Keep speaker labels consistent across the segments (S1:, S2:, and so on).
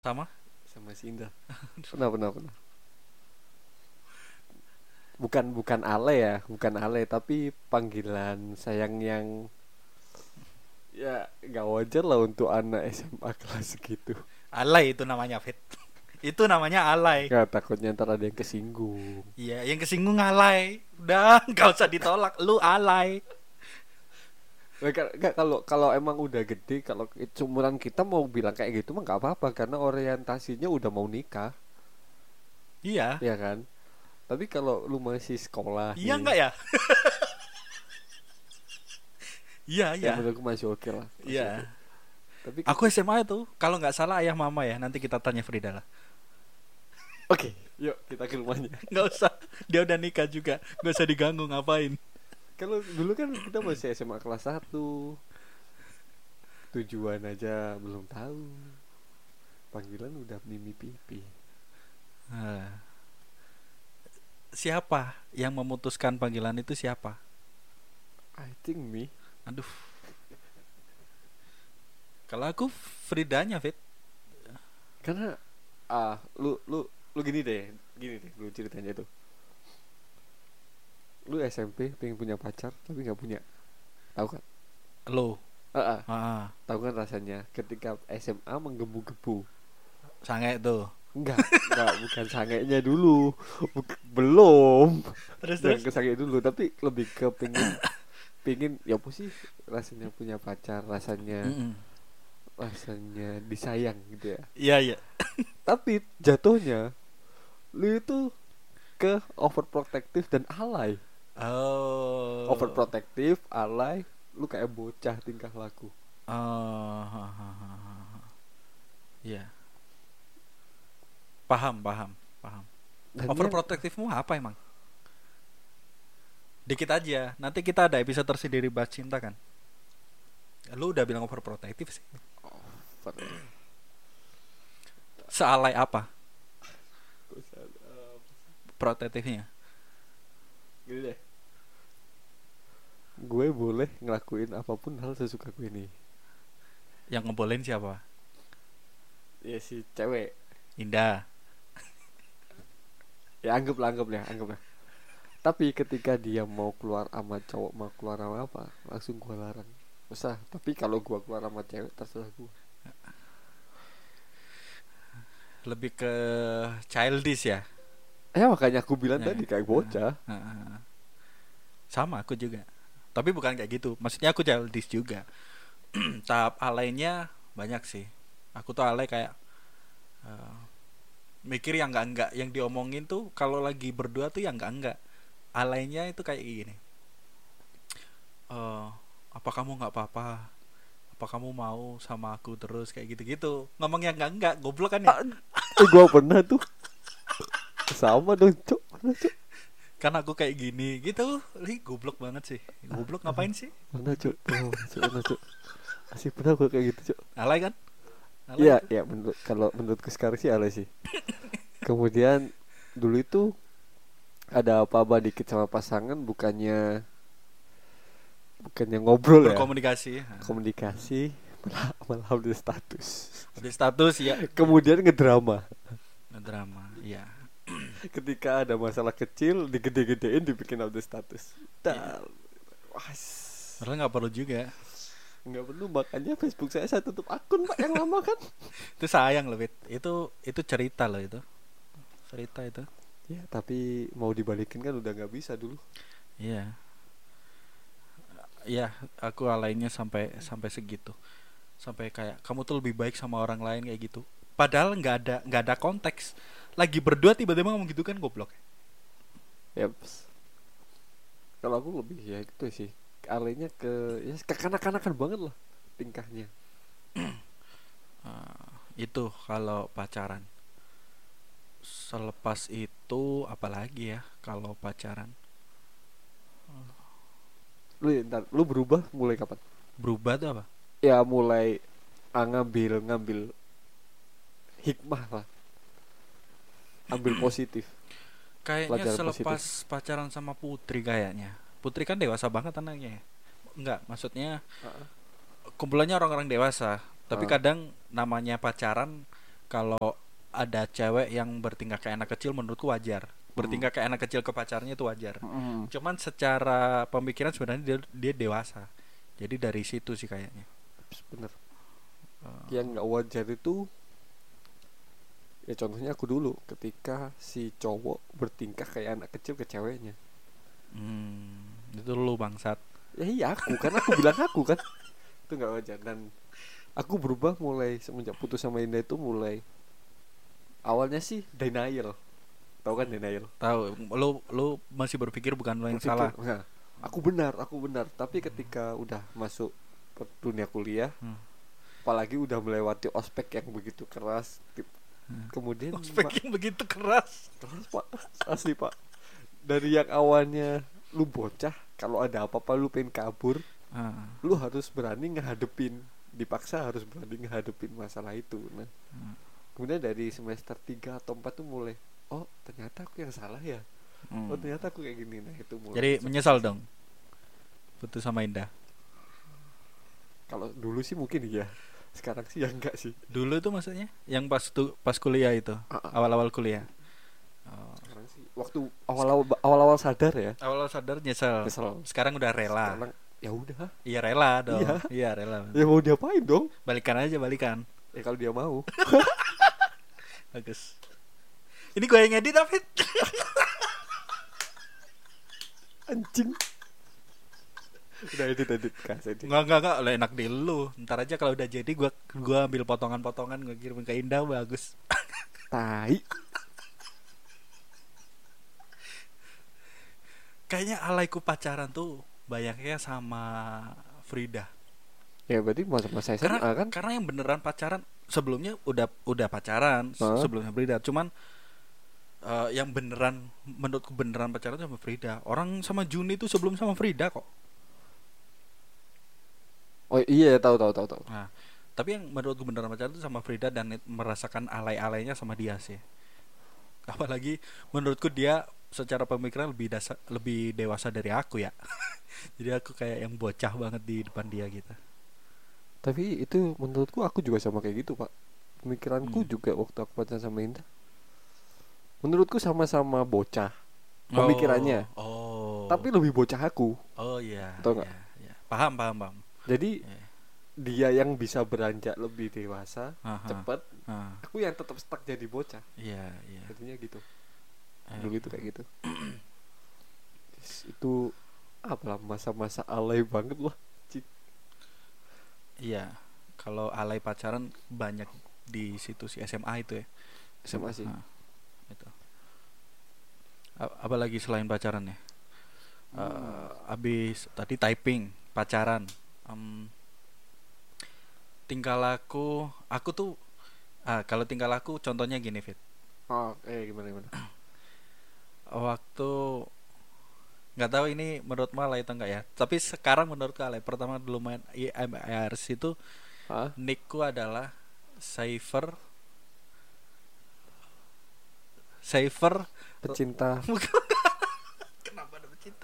S1: Sama?
S2: Sama si Indah. Pernah. Bukan Ale ya, bukan Ale, tapi panggilan sayang yang ya nggak wajar lah untuk anak SMA kelas segitu.
S1: Alay itu namanya, Fit. Itu namanya alay.
S2: Nggak, takutnya ntar ada yang kesinggung.
S1: Iya, yang kesinggung alay. Udah, nggak usah ditolak. Lu alay.
S2: Nggak, kalau kalau emang udah gede, kalau seumuran kita mau bilang kayak gitu mah nggak apa-apa karena orientasinya udah mau nikah,
S1: Iya.
S2: ya kan? Tapi kalau lu masih sekolah
S1: Iya
S2: nih,
S1: nggak ya? Iya,
S2: ya
S1: iya.
S2: menurutku masih oke lah, masih oke.
S1: Iya.
S2: Tapi
S1: Aku SMA itu, kalau nggak salah ayah mama ya. Nanti kita tanya Frida lah.
S2: oke, yuk kita ke rumahnya.
S1: Nggak usah. Dia udah nikah juga. Nggak usah diganggu ngapain.
S2: Kalau dulu kan kita masih SMA kelas 1, tujuan aja belum tahu, panggilan udah mimi pipi.
S1: Nah, siapa yang memutuskan panggilan itu siapa?
S2: I think me.
S1: Aduh. Kalau aku Fridanya, Fit.
S2: Karena lu gini deh lu ceritanya itu. Lu SMP pengen punya pacar tapi nggak punya, tahu kan?
S1: Lo.
S2: Tahu kan rasanya ketika SMA menggebu-gebu.
S1: Sange tuh.
S2: Enggak, bukan sangenya dulu. Belum.
S1: Terus.
S2: Jangan ke sange dulu, tapi lebih ke pengen ya apa sih rasanya punya pacar,
S1: Mm-mm.
S2: rasanya disayang gitu ya.
S1: Iya, iya.
S2: Tapi jatuhnya lu itu ke overprotective dan alay.
S1: Oh.
S2: Overprotective, alay, lu kayak bocah tingkah laku.
S1: Oh. Iya. Paham.
S2: Dan
S1: Overprotectivemu apa emang? Dikit aja. Nanti kita ada episode tersendiri bahas cinta kan. Lu udah bilang overprotective sih. Sealai apa protektifnya?
S2: gini deh, gue boleh ngelakuin apapun hal sesuka gue ini.
S1: Yang ngebolehin siapa?
S2: Ya si cewek,
S1: Indah.
S2: ya anggaplah. Tapi ketika dia mau keluar sama cowok, mau keluar sama apa, langsung gue larang. Usah, tapi kalau gue keluar sama cewek terserah gue.
S1: Lebih ke childish ya.
S2: Ya makanya aku bilang
S1: Ya,
S2: tadi kayak
S1: ya.
S2: bocah.
S1: Sama aku juga. Tapi bukan kayak gitu. Maksudnya aku childish juga. Tahap alaynya banyak sih. Aku tuh alay kayak eh, mikir yang enggak yang diomongin tuh kalau lagi berdua tuh yang enggak. Alaynya itu kayak gini. Eh, apa kamu nggak apa-apa? Apa kamu mau sama aku terus kayak gitu-gitu. Ngomong yang enggak, goblok kan ya?
S2: Gue pernah tuh sama dong, cok. Pernah, cok.
S1: Kan aku kayak gini gitu. Goblok banget sih. Goblok ngapain sih?
S2: Pernah, cok. Pernah, cok. Asik, pernah gue kayak gitu, cok.
S1: Alay kan? Alay
S2: Iya,
S1: itu.
S2: ya kalau menurutku sekarang sih alay sih. Kemudian dulu itu ada apa-apa dikit sama pasangan, bukannya ngobrol ya,
S1: Berkomunikasi.
S2: komunikasi, malah update status.
S1: Update status ya.
S2: Kemudian ngedrama.
S1: Drama. Iya.
S2: Ketika ada masalah kecil digede-gedein dibikin update status.
S1: Iya.
S2: Wah,
S1: Padahal nggak perlu juga.
S2: nggak perlu, makanya Facebook saya tutup akun pak yang lama kan.
S1: Itu sayang loh, Fit. Itu cerita loh itu. Cerita itu.
S2: Ya tapi mau dibalikin kan udah nggak bisa dulu.
S1: Iya. Iya, aku alaynya sampai sampai segitu. Sampai kayak kamu tuh lebih baik sama orang lain kayak gitu. Padahal nggak ada konteks. Lagi berdua tiba-tiba ngomong gitu kan goblok.
S2: Ya, kalau aku lebih ya itu sih, alenya ke ya kekanak-kanakan banget lah tingkahnya.
S1: Itu kalau pacaran. Selepas itu apalagi ya kalau pacaran?
S2: Lu berubah mulai kapan?
S1: Berubah tuh apa?
S2: Ya mulai ngambil hikmah lah, ambil positif,
S1: Kayaknya
S2: pelajaran
S1: selepas
S2: positif.
S1: pacaran sama Putri kayaknya. Putri kan dewasa banget anaknya ya. Enggak, maksudnya
S2: Uh-uh.
S1: kumpulannya orang-orang dewasa. Tapi
S2: Uh.
S1: kadang namanya pacaran kalau ada cewek yang bertingkah kayak anak kecil, menurutku wajar. Bertingkah kayak anak kecil ke pacarnya itu wajar. Cuman secara pemikiran sebenarnya dia dewasa. Jadi dari situ sih kayaknya.
S2: Bener. Yang nggak wajar itu ya contohnya aku dulu ketika si cowok bertingkah kayak anak kecil ke ceweknya.
S1: Itu lu bangsat.
S2: Ya iya aku kan, aku bilang aku kan itu nggak wajar. Dan aku berubah mulai semenjak putus sama Indah itu. Mulai awalnya sih denial, tahu kan denial?
S1: Tahu, lu masih berpikir bukan lu yang
S2: Berpikir,
S1: salah.
S2: nah, aku benar. Tapi ketika udah masuk ke dunia kuliah, apalagi udah melewati ospek yang begitu keras, kemudian
S1: Ospek yang begitu keras.
S2: keras pak, asli pak. Dari yang awalnya lu bocah, kalau ada apa-apa lu pengen kabur, lu harus berani ngehadepin, dipaksa harus berani ngehadepin masalah itu. Nah, kemudian dari semester 3 atau 4 tuh mulai, oh ternyata aku yang salah ya. Oh ternyata aku kayak gini. Nah itu mulai.
S1: Jadi menyesal dong putus sama Indah.
S2: Kalau dulu sih mungkin iya, sekarang sih ya enggak sih.
S1: Dulu itu maksudnya yang pas kuliah itu, awal-awal kuliah.
S2: Sekarang sih waktu awal-awal sadar ya.
S1: Awal sadar nyesel. Sekarang udah rela.
S2: Sekarang ya udah.
S1: Iya rela dong.
S2: Iya.
S1: Iya rela.
S2: Ya mau diapain dong?
S1: Balikan aja, balikan.
S2: Ya kalau dia mau.
S1: Bagus. Ini gue yang edit David.
S2: Anjing. Udah edit kasih.
S1: Enggak, lah enak di lu. Ntar aja kalau udah jadi gua ambil potongan-potongan gue kirim ke Indah, bagus.
S2: Tai.
S1: Kayaknya alaiku pacaran tuh banyaknya sama Frida.
S2: Ya berarti masa-masa SMA kan?
S1: Karena yang beneran pacaran sebelumnya udah pacaran sebelumnya Frida. Cuman yang beneran, menurutku beneran pacaran sama Frida. Orang sama Juni tuh sebelum sama Frida kok.
S2: Oh iya, tahu.
S1: Nah, tapi yang menurutku beneran pacaran tuh sama Frida dan merasakan alay-alaynya sama dia sih. Apalagi menurutku dia secara pemikiran lebih dewasa dari aku ya. Jadi aku kayak yang bocah banget di depan dia gitu.
S2: Tapi itu menurutku aku juga sama kayak gitu pak. Pemikiranku juga waktu aku pacaran sama Indah, menurutku sama-sama bocah pemikirannya. Tapi lebih bocah aku.
S1: Oh iya.
S2: Tahu nggak?
S1: Iya. Paham.
S2: Jadi dia yang bisa beranjak lebih dewasa cepat, aku yang tetap stuck jadi bocah.
S1: Iya.
S2: Jadinya gitu. Dulu itu kayak gitu. Itu apalah masa-masa alay banget lah.
S1: Iya. Kalau alay pacaran banyak di situ si SMA itu ya.
S2: SMA sih.
S1: Itu. Apalagi selain pacaran ya. Abis tadi typing, pacaran. Tingkah laku, aku tuh kalau tingkah laku contohnya gini Fit.
S2: Gimana?
S1: Waktu nggak tahu ini menurut alay atau enggak ya, tapi sekarang menurutku alay. Pertama dulu main IMRC itu nickku adalah Cypher
S2: pecinta.
S1: Kenapa ada pecinta?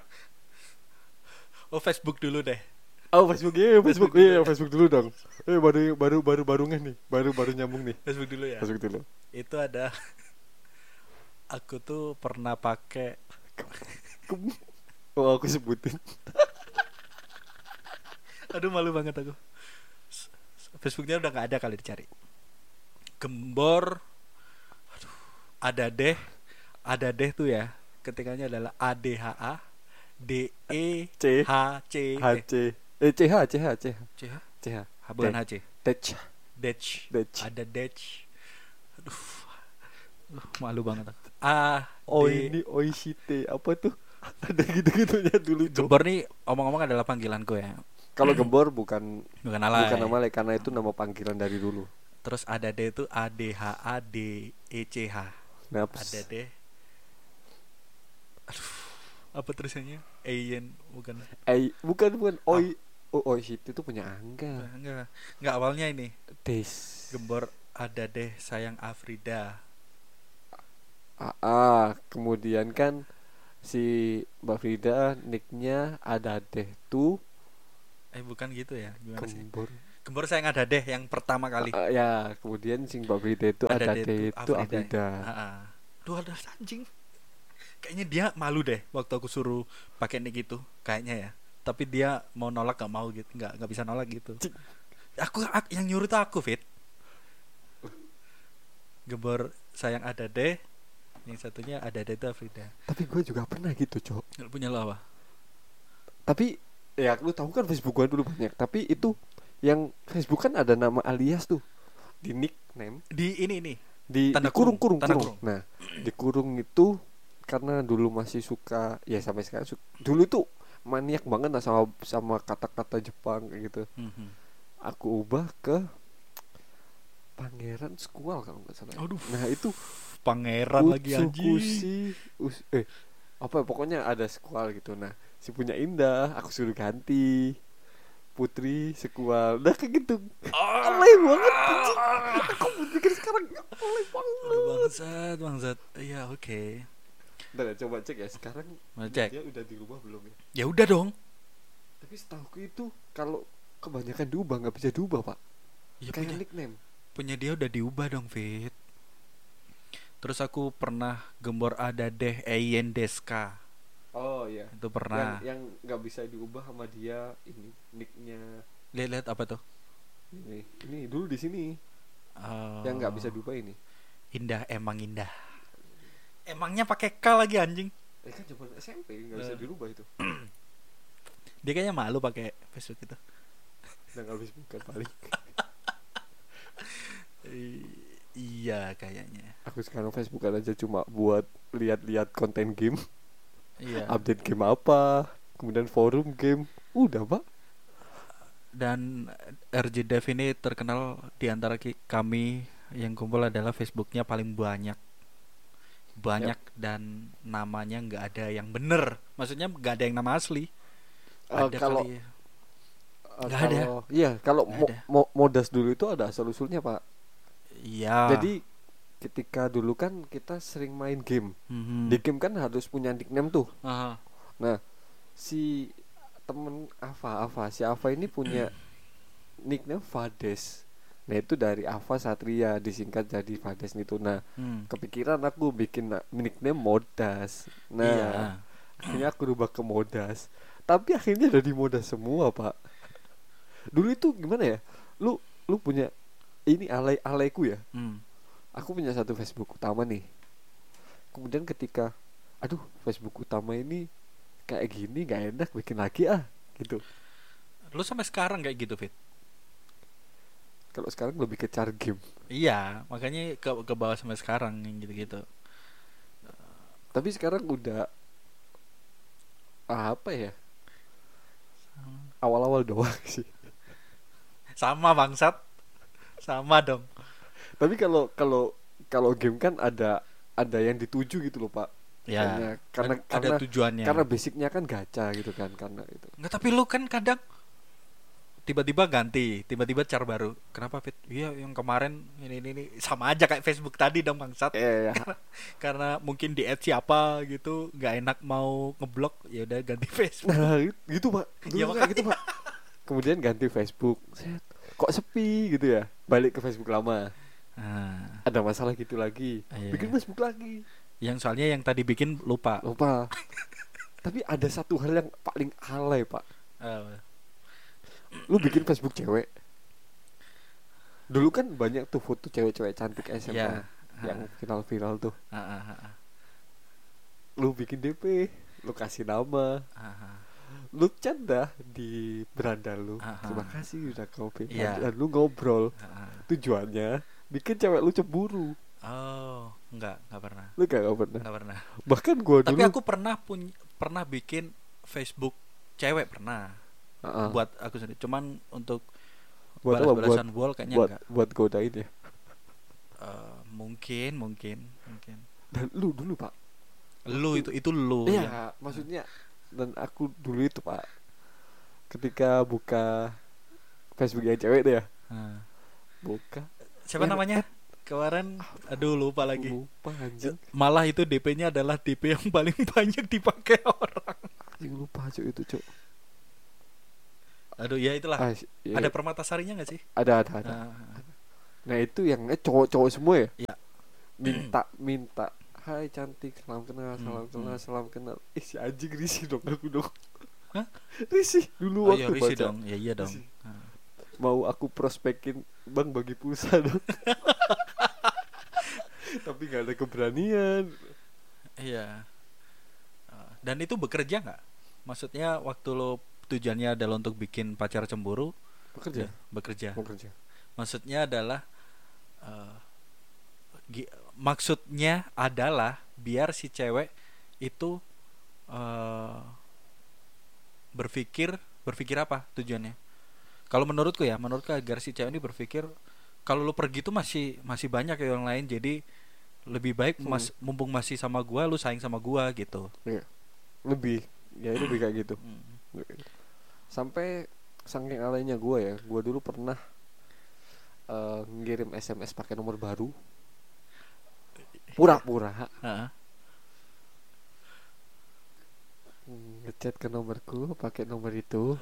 S1: Facebook dulu deh.
S2: Facebook dulu dong. Baru nih, baru nyambung nih.
S1: Facebook dulu ya.
S2: Facebook dulu.
S1: Itu ada aku tuh pernah pakai
S2: aku sebutin.
S1: Aduh malu banget aku. Facebooknya udah nggak ada kali dicari. Gembor. Aduh. Ada deh tuh ya. Ketikanya adalah ADHA DEHC CH bukan HC. Dech. Ada Dech. Aduh. Malu banget aku.
S2: Ini Oishite apa tuh? Ada gitu-gitunya dulu.
S1: Gembor nih omong-omong adalah panggilanku ya.
S2: Kalau Gembor bukan
S1: alay.
S2: Bukan nama alay karena itu nama panggilan dari dulu.
S1: Terus ada D itu ADHADECH. Ada D. Aduh. Apa tulisannya? Ayen bukan.
S2: Bukan. Oishite itu punya Angga.
S1: Enggak awalnya ini.
S2: Des.
S1: Gembor ada deh sayang Afrida.
S2: Kemudian kan si Mbak Frida nicknya ada deh tuh.
S1: Bukan gitu ya. Gimana sih? Gembor sayang ada deh yang pertama kali.
S2: Ya, kemudian sing Mbak Frida itu ada deh itu Afrida.
S1: Duh, ada anjing. Kayaknya dia malu deh waktu aku suruh pakai nick itu, kayaknya ya. Tapi dia mau nolak gak mau gitu, nggak bisa nolak gitu. Aku yang nyuruh tuh aku, Fit. Gembor sayang ada deh. Yang satunya ada deh itu Afrida.
S2: Tapi gue juga pernah gitu, Cok.
S1: Punya lo apa?
S2: Tapi ya lu tahu kan Facebook gue dulu banyak. Tapi itu yang Facebook kan ada nama alias tuh di nickname.
S1: Di ini.
S2: Di kurung. Nah, di kurung itu karena dulu masih suka ya sampai sekarang dulu tuh maniak banget lah sama kata-kata Jepang kayak gitu. Aku ubah ke Pangeran Squall kalau nggak salah.
S1: Aduh.
S2: Nah itu
S1: Pangeran lagi anjing.
S2: Apa pokoknya ada Squall gitu. Nah si punya Indah aku suruh ganti Putri Squall. Nah kayak gitu. Alay banget. Aku pikir sekarang alay banget.
S1: Bangsat. Iya oke.
S2: Ntar ya, coba cek ya sekarang.
S1: Cek.
S2: Dia udah dirubah belum ya?
S1: Ya udah dong.
S2: Tapi setahuku itu kalau kebanyakan diubah nggak bisa diubah pak.
S1: Ya,
S2: kayak nickname.
S1: Punya dia udah diubah dong Fit. Terus aku pernah Gembor ada deh Eyen Deska.
S2: Oh iya.
S1: Itu pernah.
S2: Yang nggak bisa diubah sama dia ini nicknya.
S1: Lihat apa tuh?
S2: Ini dulu di sini. Yang nggak bisa diubah ini.
S1: Indah emang indah. Emangnya pakai K lagi anjing.
S2: Kan zaman SMP nggak bisa dirubah itu.
S1: Dia kayaknya malu pakai Facebook itu.
S2: Udah nggak bisa bukan paling.
S1: Iya kayaknya.
S2: Aku sekarang Facebookan aja cuma buat lihat-lihat konten game.
S1: Iya.
S2: Update game apa, kemudian forum game. Udah pak.
S1: Dan RJ Dev ini terkenal di antara kami yang kumpul adalah Facebooknya paling banyak. Dan namanya nggak ada yang bener. Maksudnya nggak ada yang nama asli. Ada
S2: kalau
S1: kali. Nggak ada.
S2: Iya kalau Modas dulu itu ada asal usulnya pak.
S1: Iya.
S2: Jadi ketika dulu kan kita sering main game. Di game kan harus punya nickname tuh. Nah si temen si Ava ini punya nickname Fades. Nah itu dari Ava Satria disingkat jadi Fades itu. Nah kepikiran aku bikin nickname Modas. Nah akhirnya aku rubah ke Modas. Tapi akhirnya jadi Modas semua pak. Dulu itu gimana ya? Lu punya ini alaiku ya. Aku punya satu Facebook utama nih. Kemudian ketika Facebook utama ini kayak gini gak enak, bikin lagi gitu.
S1: Lu sampai sekarang kayak gitu Fit?
S2: Kalau sekarang lebih ke cari game.
S1: Iya, makanya ke bawah sampai sekarang yang gitu-gitu.
S2: Tapi sekarang udah apa ya? Awal-awal doang sih.
S1: Sama bangsat. Sama dong.
S2: Tapi kalau game kan ada yang dituju gitu loh pak.
S1: Ya.
S2: Karena
S1: ada tujuannya.
S2: Karena basicnya kan gacha gitu kan karena itu.
S1: Enggak, tapi lu kan kadang tiba-tiba ganti, tiba-tiba cara baru. Kenapa Fit? Iya yang kemarin ini sama aja kayak Facebook tadi dong bangsat.
S2: Iya.
S1: Karena mungkin di add siapa gitu, nggak enak mau ngeblok, ya udah ganti Facebook.
S2: Nah gitu pak. Dulu kayak gitu pak. Kemudian ganti Facebook. Kok sepi gitu ya? Balik ke Facebook lama. Ada masalah gitu lagi. Bikin Facebook lagi.
S1: Yang soalnya yang tadi bikin lupa.
S2: Tapi ada satu hal yang paling alay pak. Lu bikin Facebook cewek. Dulu kan banyak tuh foto cewek-cewek cantik SMA yang viral tuh. Lu bikin DP, lu kasih nama. Lu chat dah di beranda lu. Terima kasih udah kau pilih. Dan lu ngobrol. Tujuannya bikin cewek lu cemburu.
S1: Oh, enggak pernah.
S2: Lu enggak pernah.
S1: Enggak pernah.
S2: Bahkan gua dulu.
S1: Tapi aku pernah bikin Facebook cewek pernah. Buat aku sendiri. Cuman untuk balas-balasan wall kayaknya enggak.
S2: Buat godain ya.
S1: Mungkin.
S2: Dan lu dulu, Pak.
S1: Lu itu lu.
S2: Iya, maksudnya dan aku dulu itu, Pak. Ketika buka Facebook yang cewek tuh ya. Buka.
S1: Siapa namanya? Kemarin lupa lagi.
S2: Lupa anjing.
S1: Malah itu DP-nya adalah DP yang paling banyak dipakai orang.
S2: Anjing lupa cuy itu, Cuk.
S1: Aduh ya itulah.
S2: Ya,
S1: ada Permatasarinya nggak sih?
S2: ada. Nah itu yang cowok-cowok semua ya.
S1: Iya.
S2: minta hai cantik, salam kenal, salam kenal. Si anjing risih dong aku dong.
S1: Hah?
S2: Risih dulu waktu
S1: risih
S2: baca.
S1: dong. Ya iya dong.
S2: Mau aku prospekin bang bagi pulsa dong. Tapi nggak ada keberanian.
S1: Iya. Dan itu bekerja nggak? Maksudnya waktu lo tujuannya adalah untuk bikin pacar cemburu. Bekerja. Maksudnya adalah maksudnya adalah biar si cewek itu berpikir apa tujuannya? Kalau menurutku agar si cewek ini berpikir kalau lu pergi tuh masih banyak yang lain, jadi lebih baik mumpung masih sama gua, lu sayang sama gua gitu.
S2: Iya. Lebih kayak gitu. Sampai saking alainya gua ya, gua dulu pernah ngirim SMS pakai nomor baru. Pura-pura. Ngechat ke nomorku pakai nomor itu.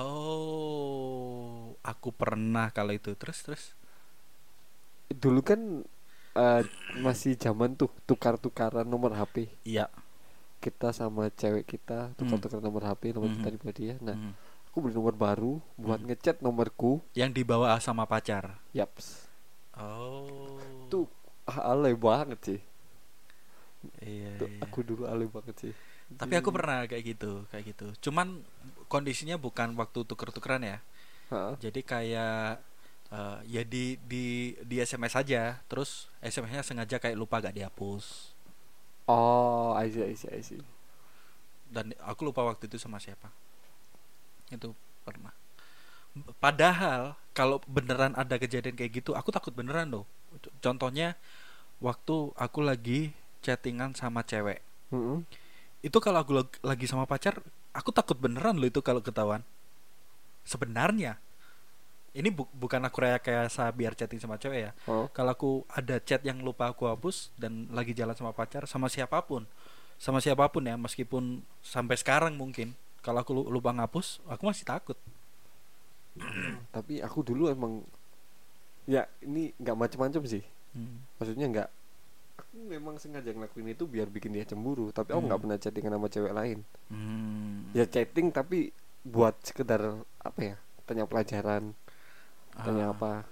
S1: Oh, aku pernah kalau itu. Terus
S2: dulu kan masih zaman tuh tukar-tukaran nomor HP.
S1: Iya.
S2: Kita sama cewek kita tukar-tukaran nomor HP, nomor kita dibawa dia. Nah, aku beli nomor baru buat ngechat nomorku
S1: yang dibawa sama pacar.
S2: Yaps.
S1: Oh.
S2: Tuh alay banget sih.
S1: Iya.
S2: Aku dulu alay banget sih.
S1: Tapi aku pernah kayak gitu. Cuman kondisinya bukan waktu tuker-tukeran ya. Jadi kayak ya di SMS aja, terus SMS-nya sengaja kayak lupa gak dihapus.
S2: Oh, I see.
S1: Dan aku lupa waktu itu sama siapa. Itu pernah. Padahal kalau beneran ada kejadian kayak gitu, aku takut beneran loh. Contohnya waktu aku lagi chattingan sama cewek. Itu kalau aku lagi sama pacar, aku takut beneran loh itu kalau ketahuan. Sebenarnya ini bukan aku rekayasa biar chatting sama cewek ya. Kalau aku ada chat yang lupa aku hapus dan lagi jalan sama pacar, sama siapapun ya, meskipun sampai sekarang mungkin kalau aku lupa ngapus, aku masih takut.
S2: Tapi aku dulu emang ya ini nggak macam-macam sih. Maksudnya nggak, aku memang sengaja ngelakuin itu biar bikin dia cemburu. Tapi aku nggak pernah chattingan sama cewek lain. Ya chatting tapi buat sekedar apa ya, tanya pelajaran, tanya apa.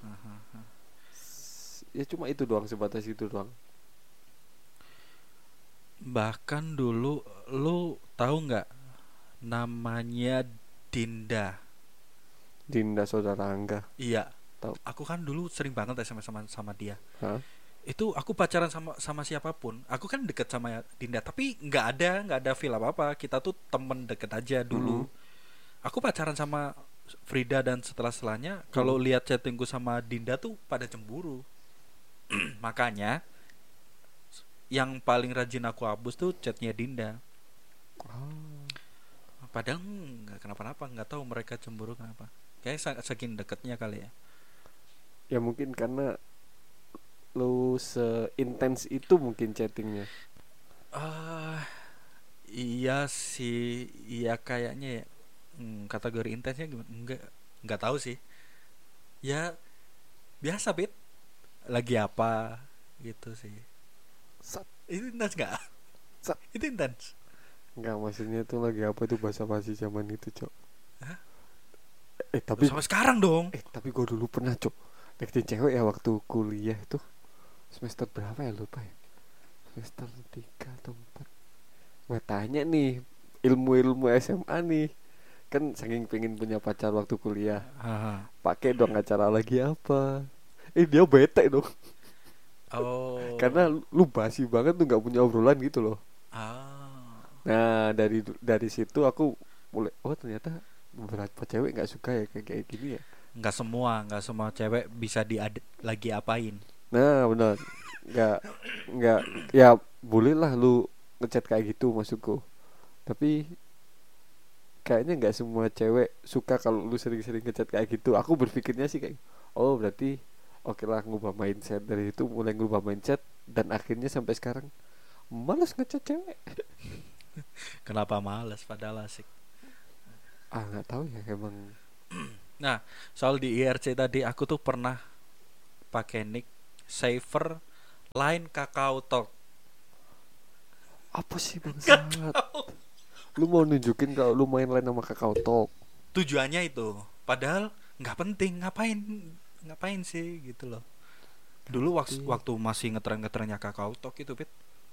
S2: Ya cuma itu doang, sebatas itu doang.
S1: Bahkan dulu lu tahu nggak namanya Dinda Saudara Angga? Iya. Tahu. Aku kan dulu sering banget SMS sama dia. Itu aku pacaran sama siapapun, aku kan deket sama Dinda, tapi nggak ada feel apa. Kita tuh temen deket aja dulu. Aku pacaran sama Frida dan setelahnya kalau lihat chattingku sama Dinda tuh pada cemburu. Makanya yang paling rajin aku hapus tuh chatnya Dinda. Padahal nggak kenapa-napa, nggak tahu mereka cemburu kenapa. Kayak saking deketnya kali ya.
S2: Ya mungkin karena lu seintens itu mungkin chattingnya.
S1: Iya sih, iya kayaknya ya. Kategori intensnya gimana? Nggak tahu sih. Ya biasa Bit. Lagi apa gitu sih. Itu intens nggak? Itu intens.
S2: Enggak, maksudnya tuh lagi apa tuh basa-basi zaman itu, Cok.
S1: Tapi sampai sekarang dong.
S2: Tapi gue dulu pernah, Cok, deketin cewek ya waktu kuliah itu. Semester berapa ya, lupa ya. Semester 3 atau 4. Gue tanya nih ilmu-ilmu SMA nih. Kan saking pengen punya pacar waktu kuliah. Pakai dong acara lagi apa. Dia bete dong. Karena lu basi banget tuh, gak punya obrolan gitu loh. Nah dari situ aku mulai, ternyata beberapa cewek gak suka ya kayak gini ya.
S1: Gak semua cewek bisa lagi apain.
S2: Nah benar. Gak ya boleh lah lu ngechat kayak gitu maksudku. Tapi kayaknya gak semua cewek suka kalau lu sering-sering ngechat kayak gitu. Aku berpikirnya sih kayak, berarti oke lah, ngubah mindset. Dari itu mulai ngubah mindset. Dan akhirnya sampai sekarang malas ngechat cewek.
S1: Kenapa malas padahal asik?
S2: Gak tahu ya, emang
S1: Nah, soal di IRC tadi aku tuh pernah pakai nick Saver Line Kakao Talk.
S2: Apa sih
S1: Gak
S2: bangsat?
S1: tahu.
S2: Lu mau nunjukin kalau lu main lain sama Kakao Talk?
S1: Tujuannya itu. Padahal nggak penting, ngapain sih gitu loh. Dulu waktu masih ngetren-ngetrennya Kakao Talk itu, Pit.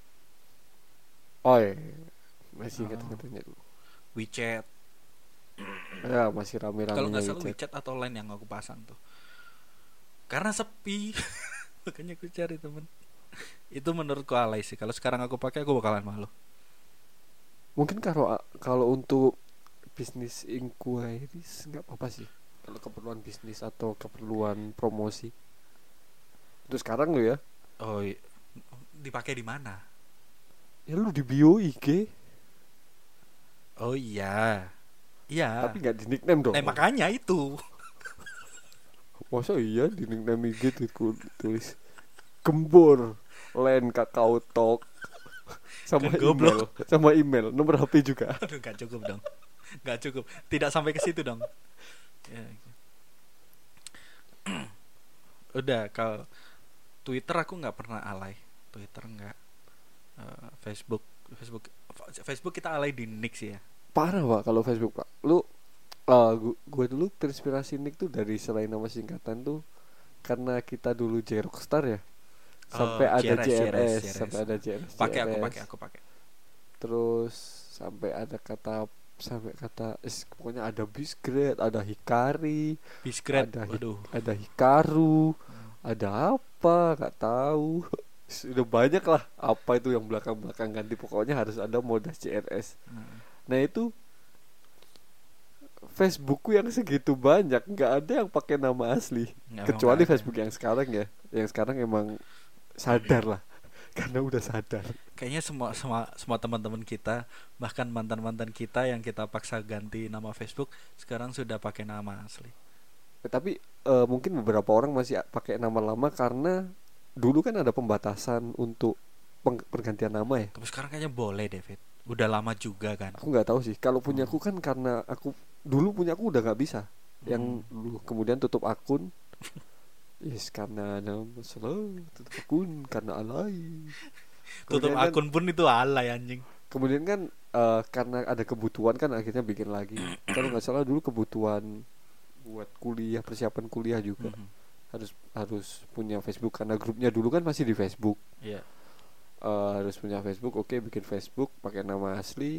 S2: Oh iya, masih
S1: Oh,
S2: inget-ingetnya dulu.
S1: WeChat.
S2: Ya masih
S1: Kalau
S2: rame-ramenya
S1: nggak salah
S2: WeChat.
S1: WeChat atau Line yang aku pasang tuh. Karena sepi. Makanya aku cari temen. Itu menurutku alay sih. Kalau sekarang aku pakai aku bakalan malu.
S2: Mungkin kalau kalau untuk bisnis inquiries nggak apa-apa sih. Kalau keperluan bisnis atau keperluan promosi. Untuk sekarang lo ya.
S1: Oh, dipakai di mana?
S2: Ya lu di bio IG.
S1: Oh iya. Iya.
S2: Tapi nggak di nickname dong.
S1: Makanya itu.
S2: Masa iya di nickname IG tulis Gembor Len Kakao Talk sama
S1: Kan
S2: email,
S1: goblok.
S2: sama email, nomor HP juga.
S1: Aduh, gak cukup dong. Gak cukup. Tidak sampai ke situ dong. Ya. Udah, kalau Twitter aku nggak pernah alay. Twitter nggak. Facebook, Facebook, Facebook kita alay di nick sih ya.
S2: Parah Pak kalau Facebook Pak. Lu gue dulu terinspirasi nick tuh dari selain nama singkatan tuh karena kita dulu J-Rockstar ya. Sampai ada JRS, sampai ada JRS.
S1: Pakai aku pakai.
S2: Terus sampai ada kata pokoknya ada Bisgrade, ada Hikari,
S1: Bisgrade,
S2: ada Hikaru, ada apa nggak tahu. Sudah banyak lah apa itu yang belakang ganti, pokoknya harus ada Modas JRS. Nah itu Facebookku yang segitu banyak nggak ada yang pakai nama asli kecuali Facebook yang sekarang ya, yang sekarang emang sadar lah karena udah sadar.
S1: Kayaknya semua teman-teman kita, bahkan mantan kita yang kita paksa ganti nama Facebook sekarang sudah pakai nama asli.
S2: Tapi mungkin beberapa orang masih pakai nama lama karena dulu kan ada pembatasan untuk pergantian nama ya.
S1: Tapi sekarang kayaknya boleh, David. Udah lama juga kan.
S2: Aku nggak tahu sih. Kalau punya aku kan karena aku dulu punya aku udah nggak bisa. Yang dulu kemudian tutup akun. Yes, karena ada masalah tutup akun karena alay.
S1: Tutup akun pun itu alay anjing.
S2: Kemudian kan karena ada kebutuhan kan akhirnya bikin lagi. Kalau nggak salah dulu kebutuhan buat kuliah, persiapan kuliah juga. Harus punya Facebook karena grupnya dulu kan masih di Facebook.
S1: Iya.
S2: Harus punya Facebook, oke, bikin Facebook pakai nama asli.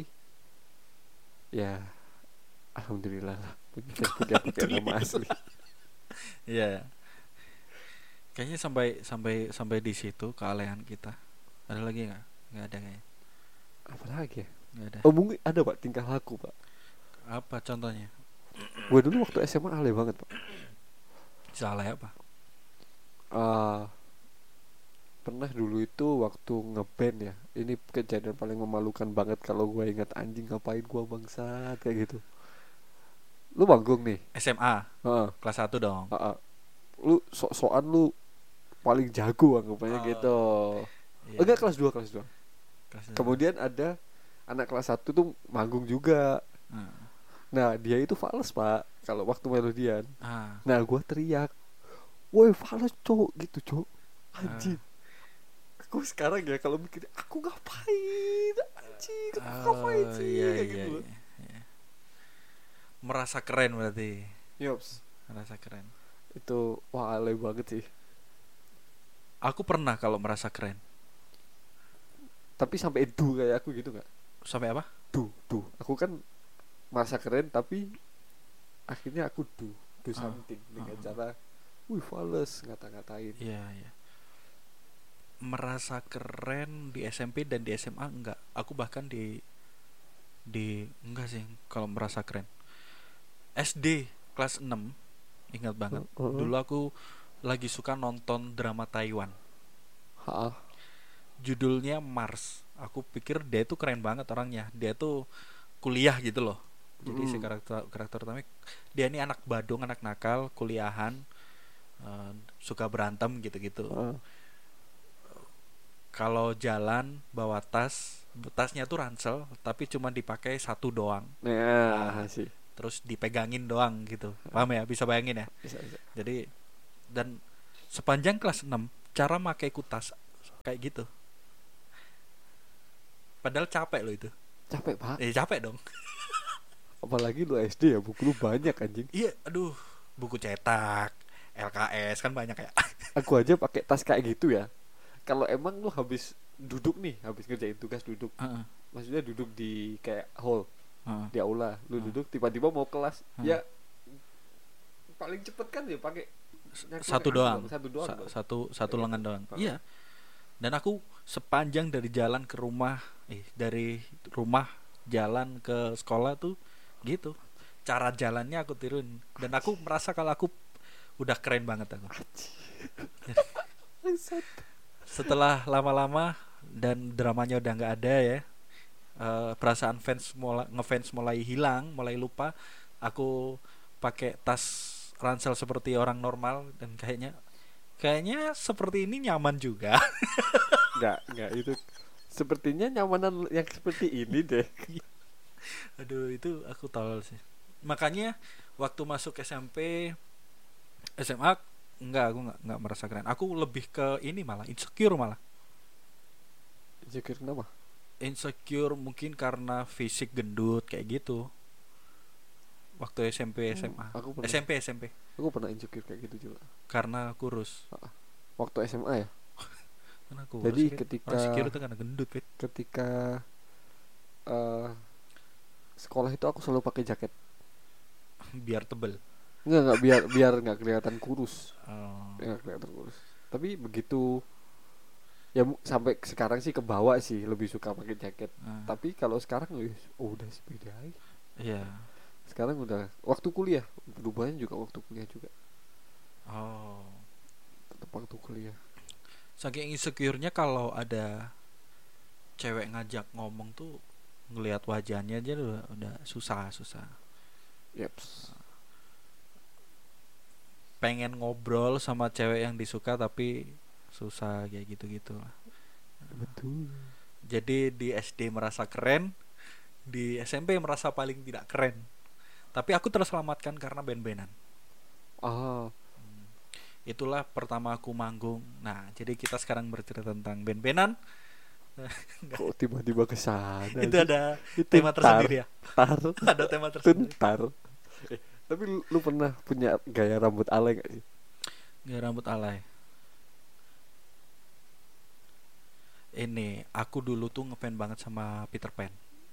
S2: Ya, alhamdulillah lah punya Facebook yang pakai nama asli.
S1: Iya. Kayaknya sampai di situ kealehan kita. Ada lagi nggak? Nggak ada kayaknya.
S2: Apa lagi ya?
S1: Nggak ada.
S2: Oh mungkin ada Pak, tingkah laku Pak.
S1: Apa contohnya?
S2: Gue dulu waktu SMA alay banget Pak.
S1: Salah apa?
S2: Pernah dulu itu waktu ngeband ya. Ini kejadian paling memalukan banget kalau gue ingat, anjing ngapain gue bangsat kayak gitu. Lu manggung nih
S1: SMA. Kelas 1 dong.
S2: Lu sok-sokan lu paling jago anggapannya gitu.
S1: Iya.
S2: Enggak, kelas 2. Kemudian ada anak kelas 1 tuh manggung juga. Nah, dia itu fals, Pak, kalau waktu melodian. Nah, gue teriak, "Woi, fals, Cok," gitu, Cok. Anjing. Aku sekarang ya kalau mikir, aku ngapain? Anjing, aku ngapain sih?
S1: Iya,
S2: gitu.
S1: Iya. Merasa keren berarti.
S2: Yops.
S1: Merasa keren.
S2: Itu wah alay banget sih.
S1: Aku pernah kalau merasa keren.
S2: Tapi sampai kayak aku gitu nggak?
S1: Sampai apa?
S2: Aku kan merasa keren tapi akhirnya aku do something dengan cara fales, ngata-ngatain.
S1: Iya. Merasa keren di SMP dan di SMA enggak. Aku bahkan di enggak sih kalau merasa keren. SD kelas 6 ingat banget. Dulu aku lagi suka nonton drama Taiwan. Judulnya Mars. Aku pikir dia tuh keren banget orangnya. Dia tuh kuliah gitu loh. Jadi si karakter utamanya dia ini anak badung, anak nakal, kuliahan, suka berantem gitu-gitu. Kalau jalan bawa tasnya tuh ransel, tapi cuma dipakai satu doang.
S2: Nah, sih.
S1: terus dipegangin doang gitu. Paham ya? Bisa bayangin ya?
S2: Bisa.
S1: Jadi dan sepanjang kelas 6 cara pakai kutas kayak gitu. Padahal capek loh itu.
S2: Capek, Pak.
S1: Capek dong.
S2: Apalagi lu SD ya, buku lu banyak anjing.
S1: Iya, aduh, buku cetak, LKS kan banyak ya.
S2: Aku aja pakai tas kayak gitu ya. Kalau emang lu habis duduk nih, habis ngerjain tugas duduk. Maksudnya duduk di kayak hall, di aula, lu duduk tiba-tiba mau kelas, ya paling cepet kan ya pakai
S1: satu doang. Satu lengan doang. Iya. Dan aku sepanjang dari jalan ke rumah, dari rumah jalan ke sekolah tuh gitu. Cara jalannya aku tiruin dan aku merasa kalau aku udah keren banget aku. Setelah lama-lama dan dramanya udah nggak ada ya, perasaan ngefans mulai hilang, mulai lupa. Aku pakai tas ransel seperti orang normal dan kayaknya seperti ini nyaman juga.
S2: Enggak itu. Sepertinya nyamanan yang seperti ini deh.
S1: Aduh, itu aku tolol sih. Makanya waktu masuk SMP, SMA aku nggak merasa keren. Aku lebih ke ini malah insecure malah.
S2: Insecure kenapa?
S1: Insecure mungkin karena fisik gendut kayak gitu. Waktu SMP SMA. SMP.
S2: Aku pernah insecure kayak gitu juga.
S1: Karena kurus.
S2: Waktu SMA ya.
S1: Karena kurus.
S2: Jadi ketika
S1: insecure itu karena gendut, Fit.
S2: Ketika sekolah itu aku selalu pakai jaket.
S1: Biar tebel.
S2: Enggak biar enggak kelihatan kurus. Enggak kelihatan kurus. Tapi begitu ya sampai sekarang sih kebawa sih lebih suka pakai jaket. Tapi kalau sekarang udah sih beda aja.
S1: Iya.
S2: Sekarang udah waktu kuliah, berubahnya juga waktu kuliah juga. Tetap waktu kuliah.
S1: Saking insecure-nya kalau ada cewek ngajak ngomong tuh ngelihat wajahnya aja udah susah.
S2: Yeps.
S1: Pengen ngobrol sama cewek yang disuka tapi susah kayak gitu lah.
S2: Betul.
S1: Jadi di SD merasa keren, di SMP merasa paling tidak keren. Tapi aku terselamatkan karena band-bandan. Itulah pertama aku manggung. Nah, jadi kita sekarang bercerita tentang band-bandan.
S2: Kok tiba-tiba ke sana?
S1: Itu ada tema tersendiri ya. Ada tema tersendiri.
S2: Tapi lu pernah punya gaya rambut alay gak sih?
S1: Gaya rambut alay. Ini aku dulu tuh ngefans banget sama Peter Pan.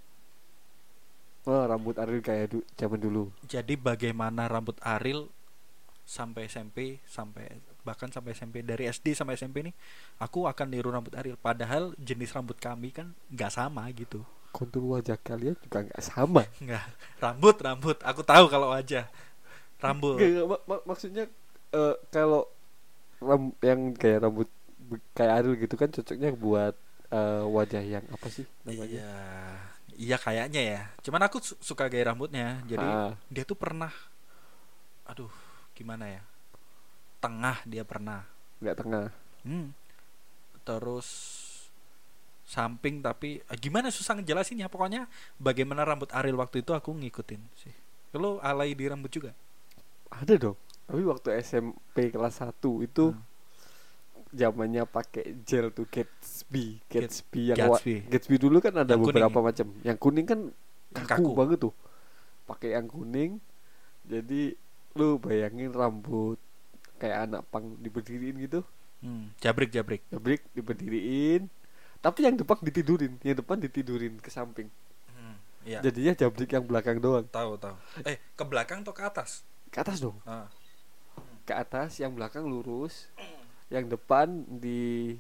S2: Rambut Ariel kayak zaman dulu.
S1: Jadi bagaimana rambut Ariel sampai SMP, bahkan sampai SMP, dari SD sampai SMP nih aku akan niru rambut Ariel. Padahal jenis rambut kami kan nggak sama gitu.
S2: Kontur wajah kalian juga nggak sama.
S1: Nggak. Rambut. Aku tahu kalau wajah. Rambut.
S2: Maksudnya kalau yang kayak rambut kayak Ariel gitu kan cocoknya buat wajah yang apa sih namanya?
S1: Iya kayaknya ya. Cuman aku suka gaya rambutnya. Jadi dia tuh pernah, aduh gimana ya, tengah dia pernah.
S2: Nggak tengah.
S1: Terus samping tapi gimana susah ngejelasinnya. Pokoknya bagaimana rambut Ariel waktu itu aku ngikutin sih. Lo alay di rambut juga?
S2: Ada dong. Tapi waktu SMP kelas 1 itu zamannya pakai gel tuh Gatsby dulu kan ada yang beberapa macam. Yang kuning kan kaku banget tuh. Pakai yang kuning. Jadi lu bayangin rambut kayak anak pang diberdiriin gitu.
S1: Jabrik
S2: diberdiriin. Tapi yang depan ditidurin ke samping.
S1: Iya.
S2: Jadinya jabrik yang belakang doang.
S1: Tahu. Ke belakang atau ke atas?
S2: Ke atas dong. Ke atas, yang belakang lurus. Yang depan di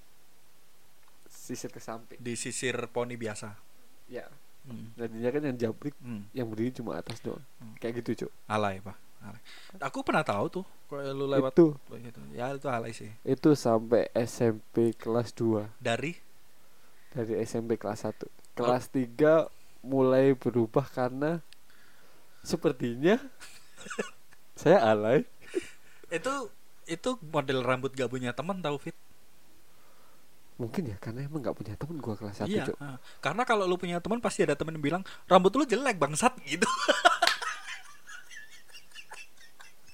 S2: sisir ke samping.
S1: Di sisir poni biasa.
S2: Ya. Jadinya kan yang jabrik yang berdiri cuma atas doang. Kayak gitu, Cuk.
S1: Alay, Pak. Aku pernah tahu tuh kalau lu lewat
S2: itu.
S1: Gitu. Ya itu alay sih.
S2: Itu sampai SMP kelas 2.
S1: Dari
S2: SMP kelas 1. Kelas 3 mulai berubah karena sepertinya saya alay.
S1: Itu model rambut gak punya teman tahu, Fit?
S2: Mungkin ya karena emang gak punya teman gua kelas 1,
S1: iya,
S2: Cuk.
S1: Karena kalau lu punya teman pasti ada teman yang bilang rambut lu jelek bangsat gitu.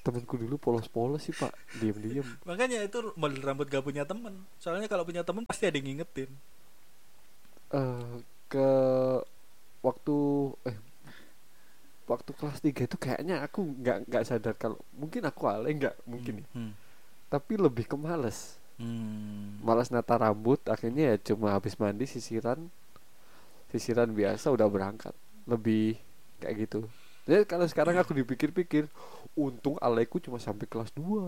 S2: Temanku dulu polos-polos sih pak, diem-diem.
S1: Makanya itu model rambut gak punya temen. Soalnya kalau punya temen pasti ada yang ngingetin.
S2: Ke waktu waktu kelas 3 itu kayaknya aku nggak sadar kalau mungkin aku alay, nggak mungkin ya. Tapi lebih ke males. Malas nata rambut, akhirnya ya cuma habis mandi sisiran biasa udah berangkat. Lebih kayak gitu. Jadi kalau sekarang aku dipikir-pikir, untung alayku cuma sampai kelas 2.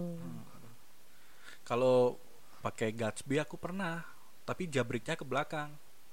S1: Kalau pakai Gatsby aku pernah, tapi jabriknya ke belakang.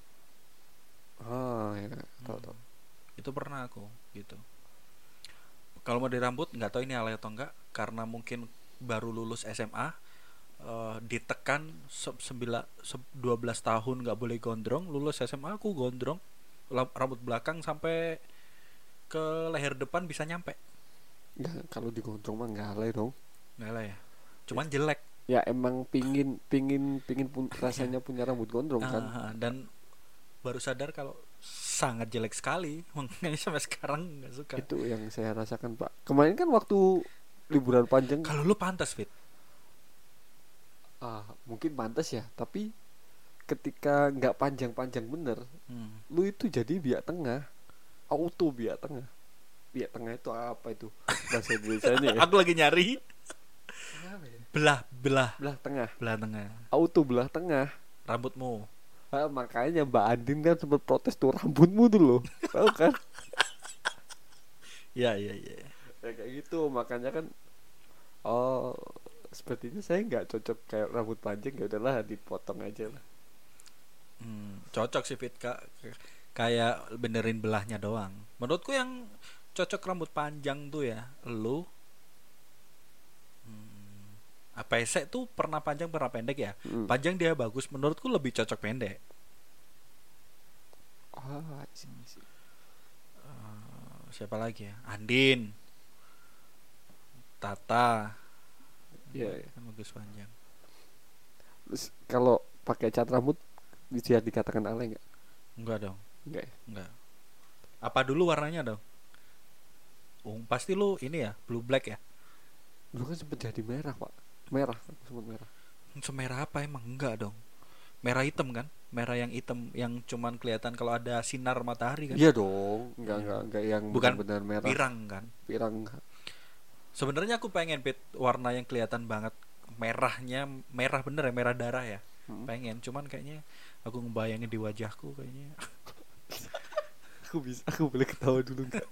S2: Ya, tahu.
S1: Itu pernah aku gitu. Kalau mau di rambut nggak tahu ini alay atau enggak, karena mungkin baru lulus SMA, ditekan 12 tahun nggak boleh gondrong. Lulus SMA aku gondrong, rambut belakang sampai ke leher depan bisa nyampe.
S2: Nggak, kalau digondrong mah nggak alay dong.
S1: Nggak alay ya, cuman jelek.
S2: Ya emang pingin rasanya punya rambut gondrong kan.
S1: Dan baru sadar kalau sangat jelek sekali. Makanya sampai sekarang nggak suka.
S2: Itu yang saya rasakan pak. Kemarin kan waktu liburan panjang.
S1: Kalau lu pantas Fit.
S2: Mungkin pantas ya. Tapi ketika nggak panjang-panjang bener, lu itu jadi biak tengah. Auto biak tengah. Biak tengah itu apa itu bahasa Indonesianya ya?
S1: Aku lagi nyari. Belah
S2: tengah.
S1: Belah tengah.
S2: Auto belah tengah.
S1: Rambutmu.
S2: Makanya Mbak Andin kan sempat protes tuh, rambutmu tuh loh. Tahu kan?
S1: Ya.
S2: Ya kayak gitu, makanya kan sepertinya saya nggak cocok kayak rambut panjang, ya udahlah dipotong aja lah.
S1: Cocok sih Fit, Kak. Kayak benerin belahnya doang. Menurutku yang cocok rambut panjang tuh ya lu. Pesek tuh pernah panjang pernah pendek ya. Panjang dia bagus, menurutku lebih cocok pendek. Siapa lagi ya? Andin, Tata.
S2: Iya.
S1: Kan bagus panjang.
S2: Terus kalau pakai cat rambut bisa dikatakan alay nggak?
S1: Enggak dong.
S2: Enggak.
S1: Apa dulu warnanya dong? Pasti lu ini ya, blue black ya?
S2: Dulu kan sempet jadi merah pak. Merah, sempat merah.
S1: Semerah apa emang? Enggak dong. Merah hitam kan? Merah yang hitam yang cuman kelihatan kalau ada sinar matahari kan?
S2: Iya dong. Enggak yang
S1: bukan
S2: benar merah.
S1: Pirang kan?
S2: Pirang.
S1: Sebenarnya aku pengen warna yang kelihatan banget merahnya, merah bener ya, merah darah ya. Pengen, cuman kayaknya aku ngebayangin di wajahku kayaknya.
S2: Aku boleh ketawa dulu enggak?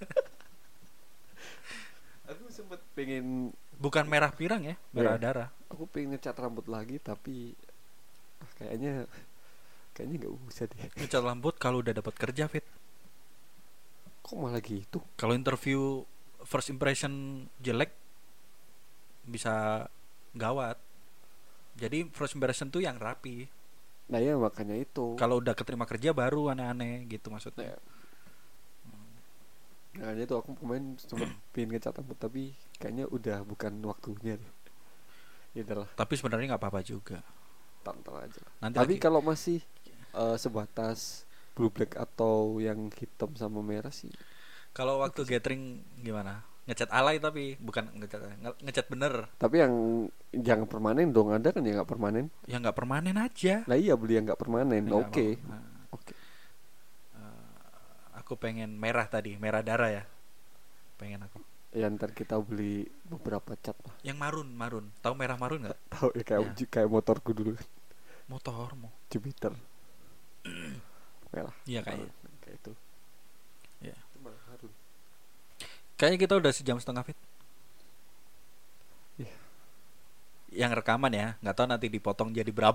S2: Aku sempet pengen.
S1: Bukan merah pirang ya, merah darah.
S2: Aku pengen ngecat rambut lagi tapi kayaknya nggak usah deh.
S1: Ngecat rambut kalau udah dapat kerja Fit.
S2: Kok malah gitu?
S1: Kalau interview first impression jelek bisa gawat. Jadi first impression tuh yang rapi.
S2: Nah ya makanya itu.
S1: Kalau udah keterima kerja baru aneh-aneh gitu maksudnya.
S2: Nah itu aku kemarin cuma pengen ngecat rambut tapi kayaknya udah bukan waktunya deh. Itulah.
S1: Tapi sebenarnya nggak apa-apa juga.
S2: Tantar aja.
S1: Nanti
S2: tapi kalau masih sebatas blue black atau yang hitam sama merah sih.
S1: Kalau waktu gathering gimana? Ngecat alay tapi bukan ngecat bener.
S2: Tapi yang permanen dong, ada kan yang nggak permanen?
S1: Ya nggak permanen aja.
S2: Nah iya beli yang nggak permanen. Oke.
S1: Aku pengen merah tadi, merah darah ya. Pengen aku.
S2: Ya ntar kita beli beberapa cat lah.
S1: Yang marun. Tahu merah marun nggak?
S2: Tahu ya kayak motorku dulu.
S1: Motormu.
S2: Jupiter. Merah.
S1: Iya kayaknya.
S2: Kayak itu.
S1: Ya.
S2: Marun.
S1: Kayaknya kita udah 1,5 jam Fit.
S2: Iya.
S1: Yang rekaman ya, nggak tahu nanti dipotong jadi berapa.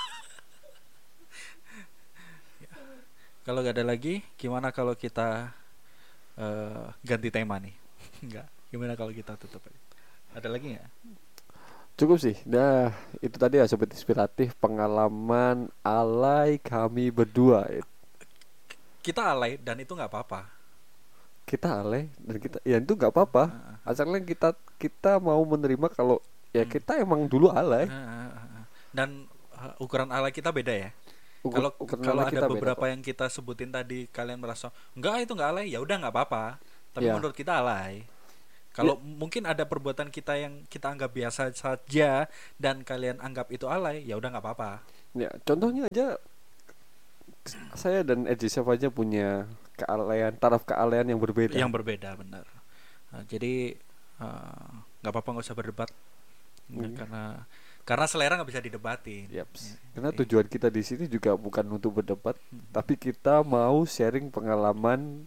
S1: Kalau gak ada lagi, gimana kalau kita ganti tema nih? Enggak. Gimana kalau kita tutup aja? Ada lagi nggak?
S2: Cukup sih. Nah, itu tadi ya sobat inspiratif, pengalaman alay kami berdua.
S1: Kita alay dan itu nggak apa-apa.
S2: Kita alay dan kita ya itu nggak apa-apa. Asalnya kita mau menerima kalau ya kita emang dulu alay.
S1: Dan ukuran alay kita beda ya. Kalau ada beberapa yang kita sebutin tadi kalian merasa enggak itu enggak alay, ya udah nggak apa-apa. Tapi menurut kita alay. Kalau mungkin ada perbuatan kita yang kita anggap biasa saja dan kalian anggap itu alay, ya udah nggak apa-apa.
S2: Ya, contohnya aja saya dan Edgy Chef aja punya taraf kealayan yang berbeda.
S1: Yang berbeda, benar. Nah, jadi nggak apa-apa, nggak usah berdebat. Karena selera nggak bisa didebatin.
S2: Karena tujuan kita di sini juga bukan untuk berdebat, tapi kita mau sharing pengalaman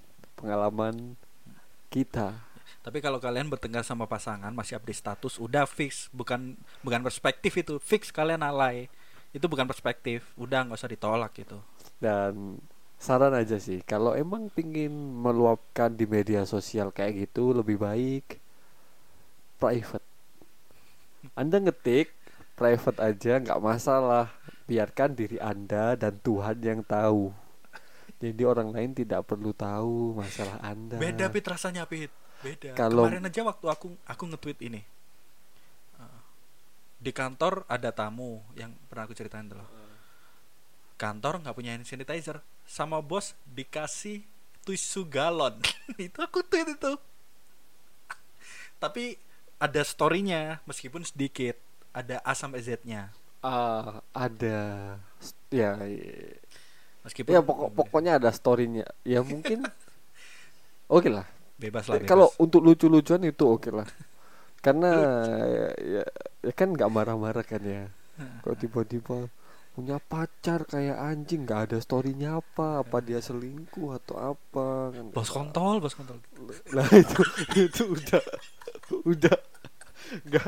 S2: kita.
S1: Tapi kalau kalian bertengkar sama pasangan masih update status, udah fix, bukan perspektif itu, fix kalian alay. Itu bukan perspektif, udah nggak usah ditolak gitu.
S2: Dan saran aja sih, kalau emang pingin meluapkan di media sosial kayak gitu, lebih baik private. Anda ngetik private aja nggak masalah, biarkan diri Anda dan Tuhan yang tahu. Jadi orang lain tidak perlu tahu masalah Anda.
S1: Beda Pit rasanya, Pit. Beda.
S2: Kalau
S1: kemarin aja waktu aku nge-tweet ini, di kantor ada tamu yang pernah aku ceritain dulu. Kantor nggak punya hand sanitizer, sama bos dikasih tisu galon. Itu aku tweet itu. Tapi ada storynya, meskipun sedikit, ada A sampai Z-nya.
S2: Ada ya.
S1: Meskipun
S2: ya pokoknya ada storynya. Ya mungkin oke lah.
S1: Bebas lah.
S2: Kalau untuk lucu-lucuan itu oke lah. Karena ya kan nggak marah-marah kan ya. Kalau tiba-tiba punya pacar kayak anjing, nggak ada storynya apa dia selingkuh atau apa kan.
S1: Bos kontol.
S2: Lah itu udah nggak.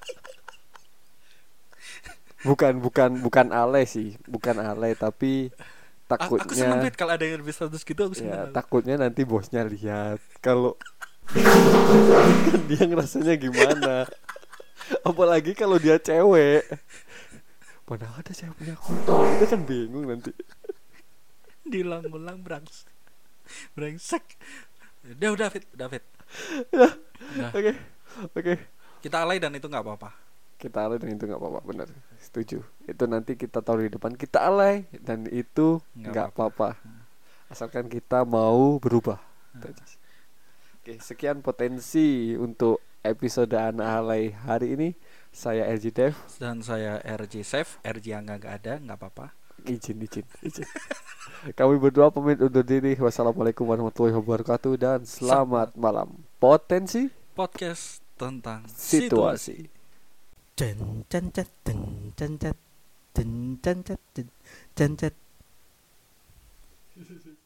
S2: Bukan alay sih, bukan alay, tapi takutnya
S1: aku seneng Pit kalau ada yang lebih status gitu, aku seneng.
S2: Ya, takutnya nanti bosnya lihat kalau kan dia ngerasanya gimana. Apalagi kalau dia cewek, mana ada saya punya kontol, dia kan bingung nanti.
S1: Diulang-ulang brengsek. Udah Fit.
S2: Oke.
S1: Kita alay dan itu nggak apa-apa.
S2: Benar, setuju. Itu nanti kita taruh di depan, kita alay dan itu nggak apa-apa. Asalkan kita mau berubah. Oke, sekian potensi untuk episode Anak Alay hari ini. Saya RJ Dev
S1: dan saya RJ Chef. RJ yang nggak ada, nggak apa-apa.
S2: Izin. Kami berdua pamit undur diri. Wassalamualaikum warahmatullahi wabarakatuh dan selamat malam. Potensi
S1: podcast tentang
S2: situasi.
S1: Can